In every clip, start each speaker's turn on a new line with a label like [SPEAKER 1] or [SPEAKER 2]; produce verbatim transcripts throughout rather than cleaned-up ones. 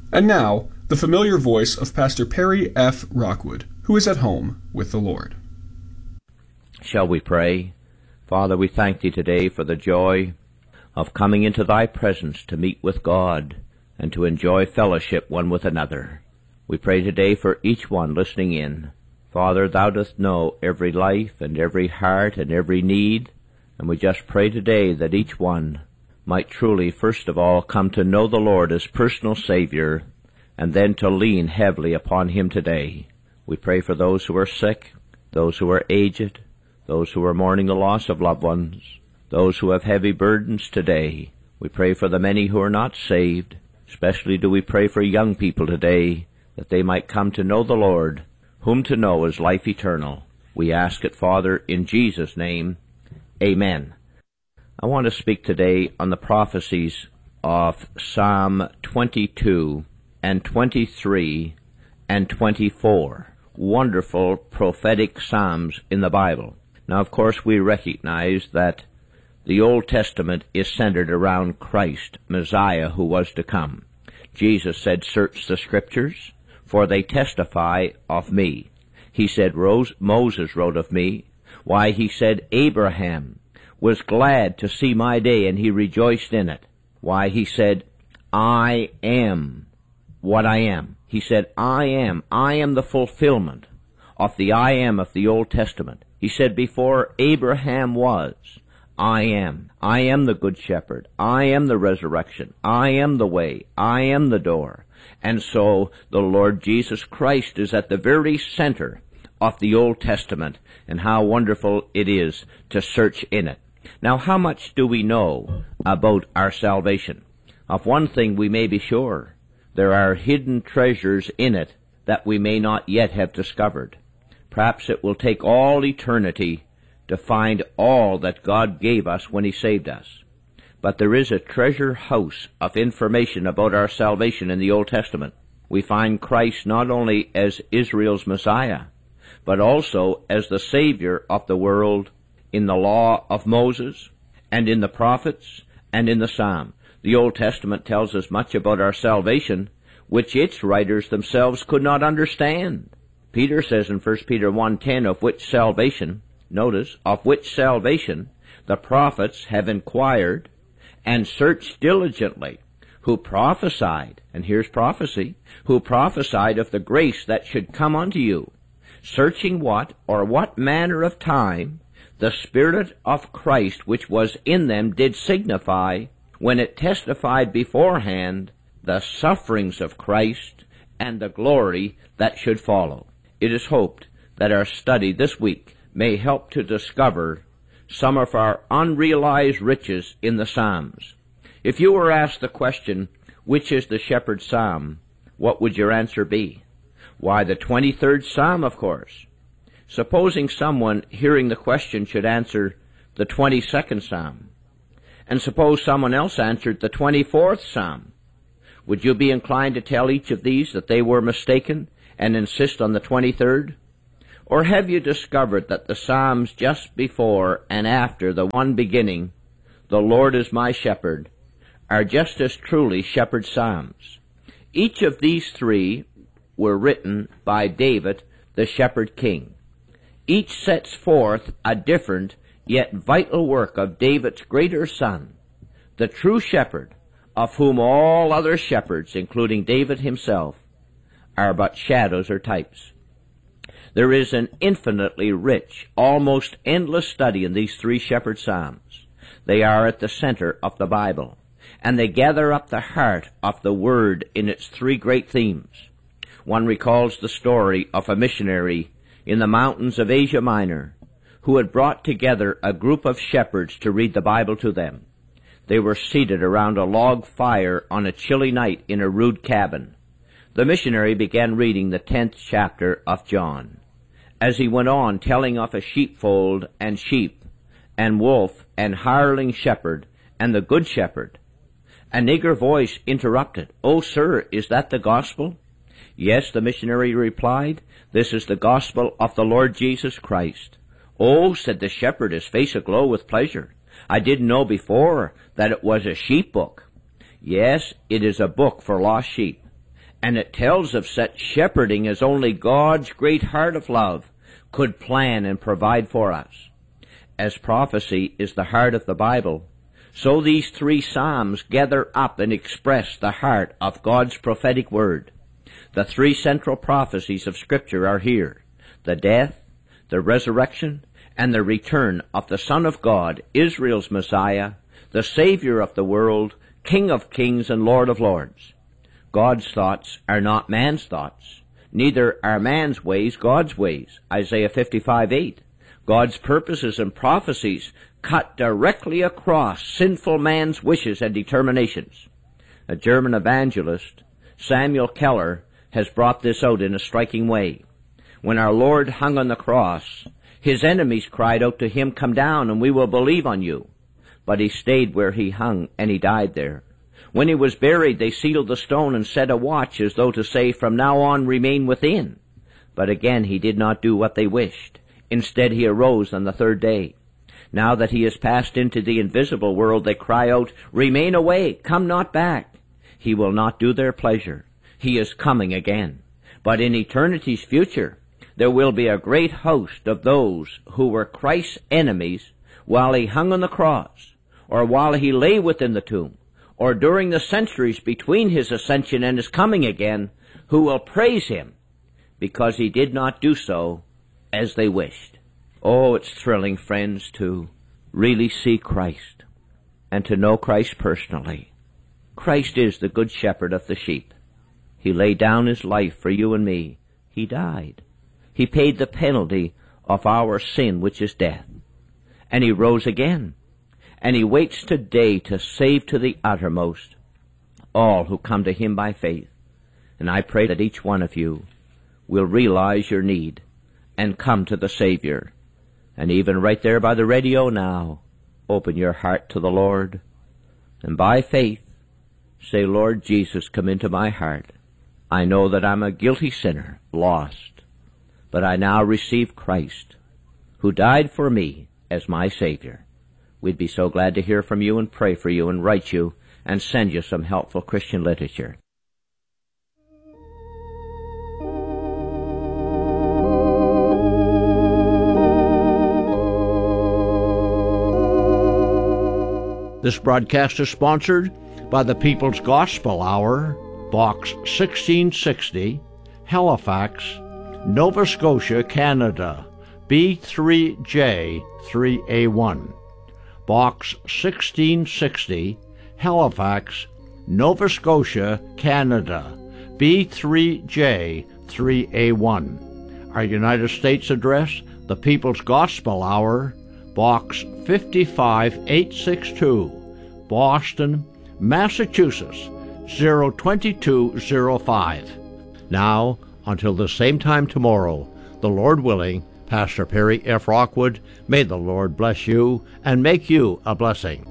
[SPEAKER 1] And now, the familiar voice of Pastor Perry F. Rockwood, who is at home with the Lord.
[SPEAKER 2] Shall we pray? Father, we thank Thee today for the joy of coming into Thy presence to meet with God and to enjoy fellowship one with another. We pray today for each one listening in. Father, Thou dost know every life and every heart and every need, and we just pray today that each one might truly, first of all, come to know the Lord as personal Savior, and then to lean heavily upon Him today. We pray for those who are sick, those who are aged, those who are mourning the loss of loved ones, those who have heavy burdens today. We pray for the many who are not saved. Especially do we pray for young people today, that they might come to know the Lord, whom to know is life eternal. We ask it, Father, in Jesus' name. Amen. I want to speak today on the prophecies of Psalm twenty-two and twenty-three and twenty-four. Wonderful prophetic psalms in the Bible. Now, of course, we recognize that the Old Testament is centered around Christ, Messiah, who was to come. Jesus said, "Search the Scriptures, for they testify of me." He said, Rose, Moses wrote of me. Why, he said, Abraham was glad to see my day, and he rejoiced in it. Why, he said, I am what I am. He said, I am. I am the fulfillment of the I am of the Old Testament. He said, before Abraham was, I am. I am the Good Shepherd. I am the resurrection. I am the way. I am the door. And so the Lord Jesus Christ is at the very center of the Old Testament, and how wonderful it is to search in it. Now, how much do we know about our salvation? Of one thing we may be sure. There are hidden treasures in it that we may not yet have discovered. Perhaps it will take all eternity to find all that God gave us when He saved us. But there is a treasure house of information about our salvation in the Old Testament. We find Christ not only as Israel's Messiah, but also as the Savior of the world in the law of Moses, and in the prophets, and in the Psalm. The Old Testament tells us much about our salvation, which its writers themselves could not understand. Peter says in First Peter one ten, of which salvation, notice, of which salvation the prophets have inquired and searched diligently, who prophesied, and here's prophecy, who prophesied of the grace that should come unto you, searching what, or what manner of time, the Spirit of Christ which was in them did signify, when it testified beforehand the sufferings of Christ and the glory that should follow. It is hoped that our study this week may help to discover some of our unrealized riches in the Psalms. If you were asked the question, which is the shepherd's psalm, what would your answer be? Why, the twenty-third Psalm, of course. Supposing someone hearing the question should answer the twenty-second Psalm, and suppose someone else answered the twenty-fourth Psalm, would you be inclined to tell each of these that they were mistaken and insist on the twenty-third? Or have you discovered that the Psalms just before and after the one beginning, "The Lord is my shepherd," are just as truly shepherd psalms? Each of these three were written by David, the shepherd king. Each sets forth a different yet vital work of David's greater son, the true shepherd, of whom all other shepherds, including David himself, are but shadows or types. There is an infinitely rich, almost endless study in these three shepherd psalms. They are at the center of the Bible, and they gather up the heart of the Word in its three great themes. One recalls the story of a missionary in the mountains of Asia Minor who had brought together a group of shepherds to read the Bible to them. They were seated around a log fire on a chilly night in a rude cabin. The missionary began reading the tenth chapter of John. As he went on telling of a sheepfold and sheep, and wolf and hireling shepherd, and the good shepherd, an eager voice interrupted, "Oh, sir, is that the gospel?" "Yes," the missionary replied, "this is the gospel of the Lord Jesus Christ." "Oh," said the shepherd, his face aglow with pleasure, "I didn't know before that it was a sheep book." "Yes, it is a book for lost sheep. And it tells of such shepherding as only God's great heart of love could plan and provide for us. As prophecy is the heart of the Bible, so these three Psalms gather up and express the heart of God's prophetic word. The three central prophecies of Scripture are here: the death, the resurrection, and the return of the Son of God, Israel's Messiah, the Savior of the world, King of kings and Lord of lords. God's thoughts are not man's thoughts. Neither are man's ways God's ways. Isaiah fifty-five eight. God's purposes and prophecies cut directly across sinful man's wishes and determinations. A German evangelist, Samuel Keller, has brought this out in a striking way. When our Lord hung on the cross, his enemies cried out to him, "Come down and we will believe on you." But he stayed where he hung and he died there. When he was buried, they sealed the stone and set a watch as though to say, "From now on remain within." But again he did not do what they wished. Instead he arose on the third day. Now that he has passed into the invisible world, they cry out, "Remain away, come not back." He will not do their pleasure. He is coming again. But in eternity's future, there will be a great host of those who were Christ's enemies while he hung on the cross, or while he lay within the tomb, or during the centuries between his ascension and his coming again, who will praise him because he did not do so as they wished. Oh, it's thrilling, friends, to really see Christ and to know Christ personally. Christ is the good shepherd of the sheep. He laid down his life for you and me. He died. He paid the penalty of our sin, which is death. And he rose again. And he waits today to save to the uttermost all who come to him by faith. And I pray that each one of you will realize your need and come to the Savior. And even right there by the radio now, open your heart to the Lord. And by faith, say, "Lord Jesus, come into my heart. I know that I'm a guilty sinner, lost. But I now receive Christ, who died for me as my Savior." We'd be so glad to hear from you and pray for you and write you and send you some helpful Christian literature.
[SPEAKER 3] This broadcast is sponsored by the People's Gospel Hour, Box sixteen sixty, Halifax, Nova Scotia, Canada, B three J three A one. Box sixteen sixty, Halifax, Nova Scotia, Canada, B three J three A one. Our United States address, the People's Gospel Hour, Box fifty-five eight sixty-two, Boston, Massachusetts, zero two two zero five. Now, until the same time tomorrow, the Lord willing, Pastor Perry F. Rockwood, may the Lord bless you and make you a blessing.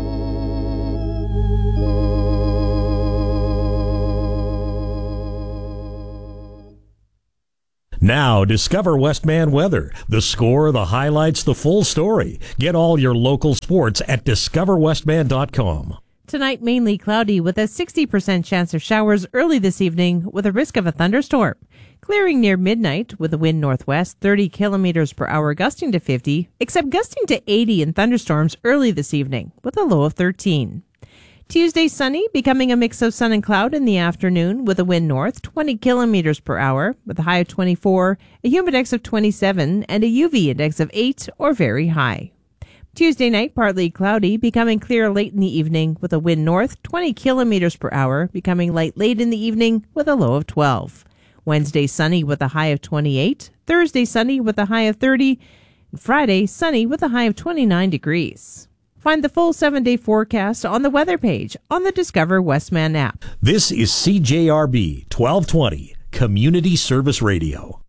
[SPEAKER 4] Now, discover Westman Weather. The score, the highlights, the full story. Get all your local sports at discover westman dot com.
[SPEAKER 5] Tonight, mainly cloudy with a sixty percent chance of showers early this evening with a risk of a thunderstorm. Clearing near midnight with a wind northwest, thirty kilometers per hour, gusting to fifty, except gusting to eighty in thunderstorms early this evening with a low of thirteen. Tuesday, sunny, becoming a mix of sun and cloud in the afternoon with a wind north, twenty kilometers per hour, with a high of twenty-four, a humidex of twenty-seven, and a U V index of eight or very high. Tuesday night, partly cloudy, becoming clear late in the evening with a wind north, twenty kilometers per hour, becoming light late in the evening with a low of twelve. Wednesday, sunny with a high of twenty-eight. Thursday, sunny with a high of thirty. And Friday, sunny with a high of twenty-nine degrees. Find the full seven-day forecast on the weather page on the Discover Westman app.
[SPEAKER 4] This is C J R B twelve twenty, Community Service Radio.